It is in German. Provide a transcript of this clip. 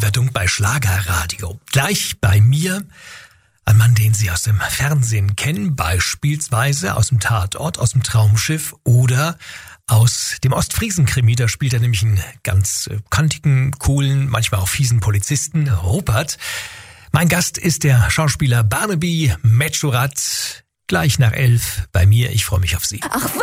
Neuvertonung bei Schlagerradio. Gleich bei mir ein Mann, den Sie aus dem Fernsehen kennen, beispielsweise aus dem Tatort, aus dem Traumschiff oder aus dem Ostfriesen-Krimi. Da spielt er nämlich einen ganz kantigen, coolen, manchmal auch fiesen Polizisten, Rupert. Mein Gast ist der Schauspieler Barnaby Medschurat. Gleich nach 11 bei mir. Ich freue mich auf Sie. Ach,